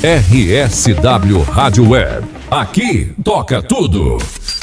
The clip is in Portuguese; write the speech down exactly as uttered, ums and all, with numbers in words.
R S W Rádio Web. Aqui toca tudo.